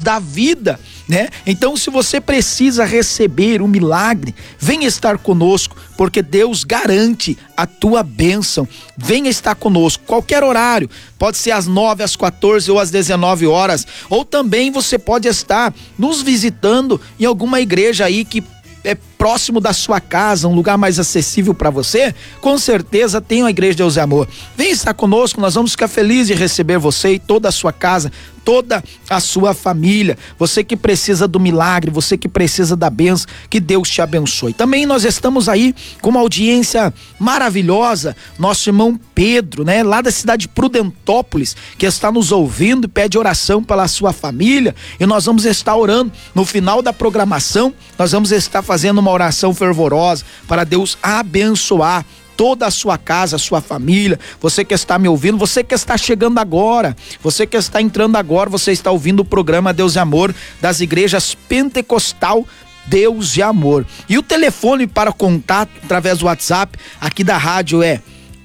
dá vida, né? Então, se você precisa receber um milagre, venha estar conosco, porque Deus garante a tua bênção. Venha estar conosco, qualquer horário, pode ser às 9, às 14 ou às 19 horas, ou também você pode estar nos visitando em alguma igreja aí que é próximo da sua casa, um lugar mais acessível para você. Com certeza tem a Igreja Deus e Amor. Vem estar conosco, nós vamos ficar felizes de receber você e toda a sua casa, toda a sua família. Você que precisa do milagre, você que precisa da bênção, que Deus te abençoe. Também nós estamos aí com uma audiência maravilhosa, nosso irmão Pedro, né, lá da cidade de Prudentópolis, que está nos ouvindo e pede oração pela sua família, e nós vamos estar orando no final da programação. Nós vamos estar fazendo uma oração fervorosa para Deus abençoar toda a sua casa, a sua família. Você que está me ouvindo, você que está chegando agora, você que está entrando agora, você está ouvindo o programa Deus e Amor das igrejas Pentecostal Deus e Amor. E o telefone para contato através do WhatsApp aqui da rádio é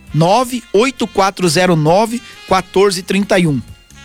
98409-1431.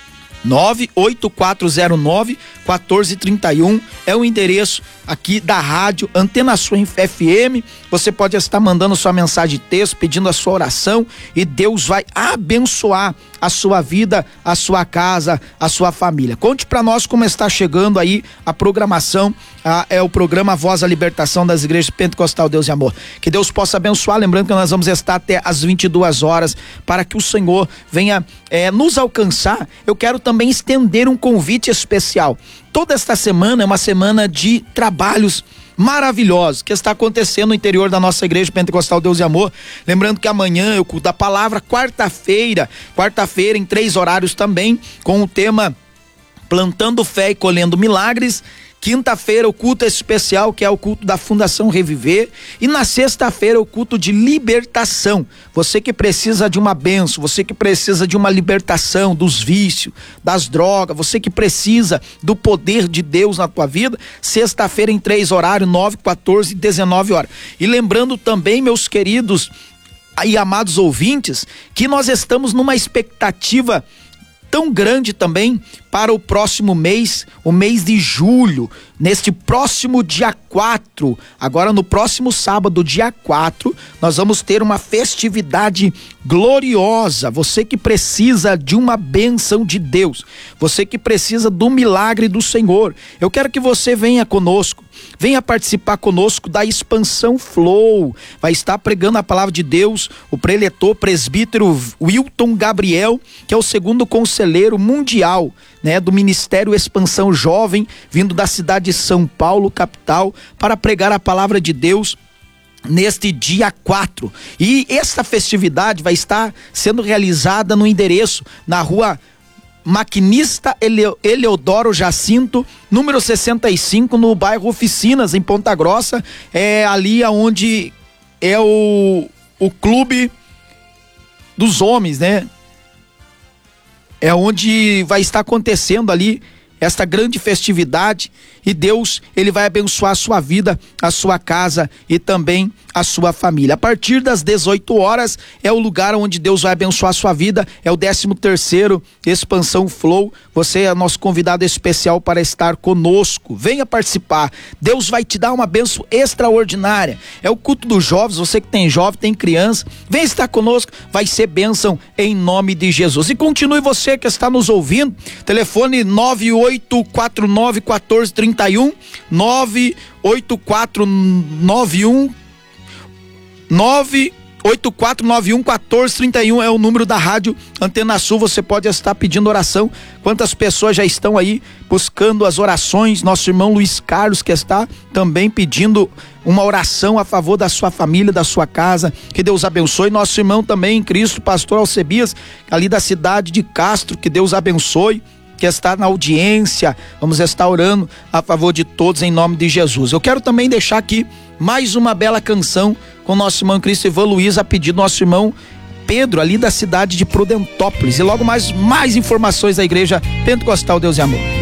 98409-1431 é o endereço aqui da rádio Antena Sul FM. Você pode estar mandando sua mensagem de texto, pedindo a sua oração, e Deus vai abençoar a sua vida, a sua casa, a sua família. Conte para nós como está chegando aí a programação, é o programa Voz da Libertação das Igrejas Pentecostal Deus e Amor. Que Deus possa abençoar, lembrando que nós vamos estar até às 22 horas para que o Senhor venha nos alcançar. Eu quero também estender um convite especial. Toda esta semana é uma semana de trabalhos maravilhosos que está acontecendo no interior da nossa igreja Pentecostal Deus e Amor. Lembrando que amanhã eu culto a palavra, quarta-feira em 3 horários também, com o tema Plantando Fé e Colhendo Milagres. Quinta-feira o culto especial, que é o culto da Fundação Reviver, e na sexta-feira o culto de libertação. Você que precisa de uma bênção, você que precisa de uma libertação dos vícios, das drogas, você que precisa do poder de Deus na tua vida, sexta-feira em 3 horários, 9, 14 e 19 horas. E lembrando também, meus queridos e amados ouvintes, que nós estamos numa expectativa tão grande também para o próximo mês, o mês de julho. Neste próximo dia 4, agora no próximo sábado, dia 4, nós vamos ter uma festividade gloriosa. Você que precisa de uma bênção de Deus, você que precisa do milagre do Senhor, eu quero que você venha conosco, venha participar conosco da Expansão Flow. Vai estar pregando a palavra de Deus o preletor, presbítero Wilton Gabriel, que é o 2º conselheiro mundial, né, do Ministério Expansão Jovem, vindo da cidade de São Paulo, capital, para pregar a palavra de Deus neste dia 4. E esta festividade vai estar sendo realizada no endereço na rua Maquinista Eleodoro Jacinto, número 65, no bairro Oficinas, em Ponta Grossa. É ali aonde é o clube dos homens, né? É onde vai estar acontecendo ali esta grande festividade, e Deus, ele vai abençoar a sua vida, a sua casa e também a sua família. A partir das 18 horas é o lugar onde Deus vai abençoar a sua vida, é o 13º Expansão Flow. Você é nosso convidado especial para estar conosco. Venha participar. Deus vai te dar uma bênção extraordinária. É o culto dos jovens, você que tem jovem, tem criança, vem estar conosco, vai ser bênção em nome de Jesus. E continue você que está nos ouvindo, telefone 9849-1431, 98491-1431 é o número da rádio Antena Sul. Você pode estar pedindo oração. Quantas pessoas já estão aí buscando as orações? Nosso irmão Luiz Carlos, que está também pedindo uma oração a favor da sua família, da sua casa. Que Deus abençoe. Nosso irmão também em Cristo, pastor Alcebias, ali da cidade de Castro, que Deus abençoe, que está na audiência. Vamos estar orando a favor de todos em nome de Jesus. Eu quero também deixar aqui mais uma bela canção com nosso irmão Cristo Ivan Luiz, a pedido do nosso irmão Pedro, ali da cidade de Prudentópolis. E logo mais informações da igreja Pentecostal Deus e Amor.